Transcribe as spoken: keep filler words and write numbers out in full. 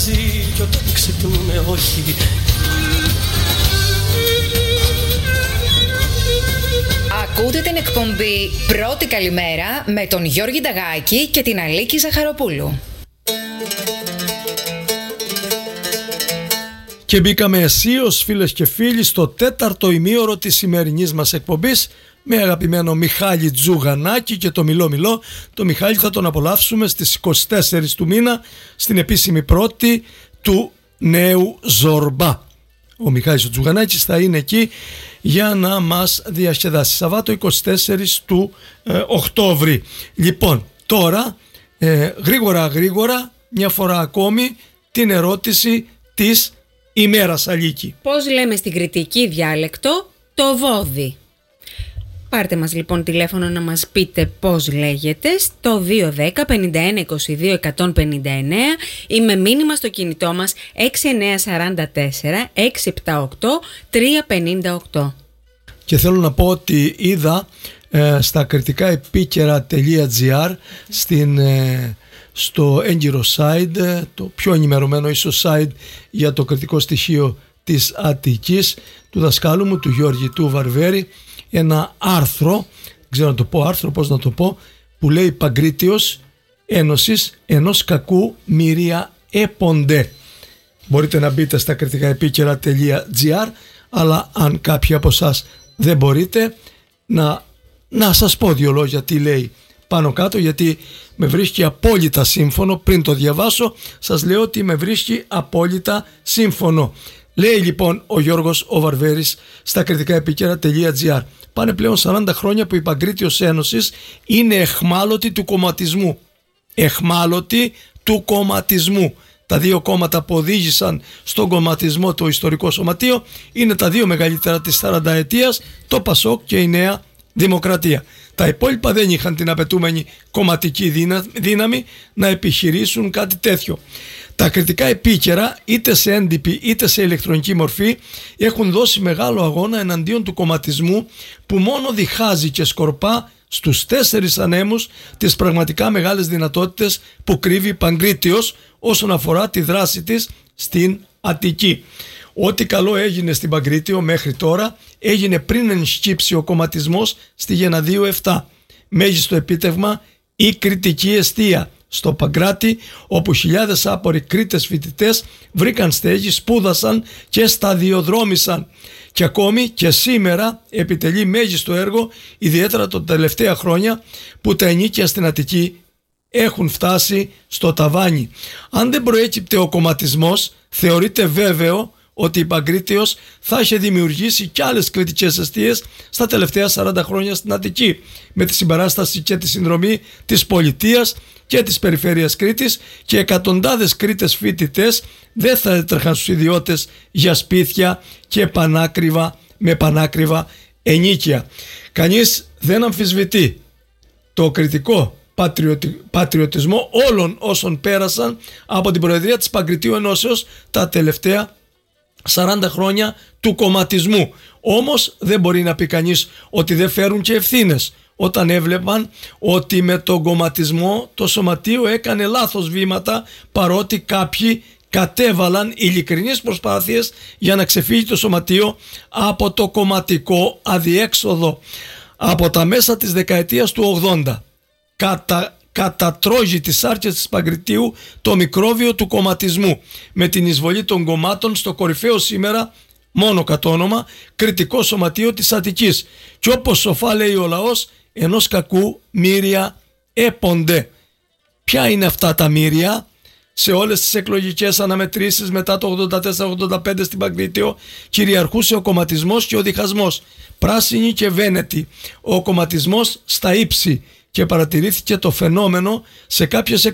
μαζί κι όταν ξυπνούμε όχι. Ακούτε την εκπομπή Πρώτη Καλημέρα με τον Γιώργη Νταγάκη και την Αλίκη Ζαχαροπούλου. Και μπήκαμε αισίως, φίλες και φίλοι, στο τέταρτο ημίωρο της σημερινής μας εκπομπής με αγαπημένο Μιχάλη Τζουγανάκη και το Μιλώ Μιλώ. Το Μιχάλη θα τον απολαύσουμε στις είκοσι τέσσερις του μήνα στην επίσημη πρώτη του νέου Ζορμπά. Ο Μιχάλης ο Τζουγανάκης θα είναι εκεί για να μας διασκεδάσει. Σαββάτο είκοσι τέσσερις του ε, Οκτώβρη. Λοιπόν, τώρα ε, γρήγορα γρήγορα μια φορά ακόμη την ερώτηση της ημέρας, Αλίκη. Πώς λέμε στην κρητική διάλεκτο το βόδι? Πάρτε μας λοιπόν τηλέφωνο να μας πείτε πώς λέγεται στο δύο ένα μηδέν πενήντα ένα είκοσι δύο εκατόν πενήντα εννέα ή με μήνυμα στο κινητό μας έξι εννέα τέσσερα τέσσερα έξι επτά οκτώ τρία πέντε οκτώ. Και θέλω να πω ότι είδα ε, στα κριτικά επίκαιρα.gr στην... Ε, στο έγκυρο site, το πιο ενημερωμένο ίσως site για το κριτικό στοιχείο της Αττικής, του δασκάλου μου, του Γιώργη του Βαρβέρη, ένα άρθρο, δεν ξέρω να το πω άρθρο, πώς να το πω, που λέει «Παγκρίτιος Ένωσης ενός κακού μοίρια έποντε». Μπορείτε να μπείτε στα κριτικά επίκαιρα.gr, αλλά αν κάποιοι από εσάς δεν μπορείτε, να, να σας πω δύο λόγια τι λέει πάνω κάτω, γιατί με βρίσκει απόλυτα σύμφωνο. Πριν το διαβάσω σας λέω ότι με βρίσκει απόλυτα σύμφωνο. Λέει λοιπόν ο Γιώργος ο Βαρβέρης στα κριτικά επίκαιρα.gr: πάνε πλέον σαράντα χρόνια που η Παγκρίτιος Ένωσης είναι εχμάλωτη του κομματισμού. Εχμάλωτη του κομματισμού. Τα δύο κόμματα που οδήγησαν στον κομματισμό το ιστορικό σωματείο είναι τα δύο μεγαλύτερα της σαρανταετίας, το Πασόκ και η Νέα Δημοκρατία. Τα υπόλοιπα δεν είχαν την απαιτούμενη κομματική δύναμη να επιχειρήσουν κάτι τέτοιο. Τα κριτικά επίκαιρα, είτε σε έντυπη είτε σε ηλεκτρονική μορφή, έχουν δώσει μεγάλο αγώνα εναντίον του κομματισμού που μόνο διχάζει και σκορπά στους τέσσερις ανέμους τις πραγματικά μεγάλες δυνατότητες που κρύβει η Παγκρίτιος όσον αφορά τη δράση της στην Αττική. Ό,τι καλό έγινε στην Παγκρίτιο μέχρι τώρα έγινε πριν ενσκύψει ο κομματισμός στη Γεναδίου επτά. Μέγιστο επίτευγμα η κριτική εστία στο Παγκράτη, όπου χιλιάδες άποροι Κρήτες φοιτητές βρήκαν στέγη, σπούδασαν και σταδιοδρόμησαν. Και ακόμη και σήμερα επιτελεί μέγιστο έργο, ιδιαίτερα τα τελευταία χρόνια που τα ενοίκια στην Αττική έχουν φτάσει στο ταβάνι. Αν δεν προέκυπτε ο κομματισμός, θεωρείται βέβαιο ότι η Παγκρίτιος θα είχε δημιουργήσει και άλλες κριτικές εστίες στα τελευταία σαράντα χρόνια στην Αττική, με τη συμπαράσταση και τη συνδρομή της πολιτείας και της περιφέρειας Κρήτης, και εκατοντάδες Κρήτες φοιτητές δεν θα έτρεχαν στους ιδιώτες για σπίτια και πανάκριβα με πανάκριβα ενίκια. Κανείς δεν αμφισβητεί το κριτικό πατριωτι... πατριωτισμό όλων όσων πέρασαν από την Προεδρία της Παγκριτίου Ενώσεως τα τελευταία σαράντα χρόνια του κομματισμού. Όμως δεν μπορεί να πει κανείς ότι δεν φέρουν και ευθύνες όταν έβλεπαν ότι με τον κομματισμό το σωματείο έκανε λάθος βήματα, παρότι κάποιοι κατέβαλαν ειλικρινείς προσπάθειες για να ξεφύγει το σωματείο από το κομματικό αδιέξοδο. Από τα μέσα της δεκαετίας του ογδόντα κατα κατατρώγει τις άρκες της Παγκριτίου το μικρόβιο του κομματισμού, με την εισβολή των κομμάτων στο κορυφαίο σήμερα μόνο κατ' όνομα κριτικό σωματείο της Αττικής, και όπως σοφά λέει ο λαός, ενός κακού μοίρια έποντε. Ποια είναι αυτά τα μοίρια? Σε όλες τις εκλογικές αναμετρήσεις μετά το ογδόντα τέσσερα ογδόντα πέντε στην Παγκρίτιο κυριαρχούσε ο κομματισμός και ο διχασμός, πράσινοι και βένετοι, ο κομματισμός στα ύψη, και παρατηρήθηκε το φαινόμενο σε κάποιες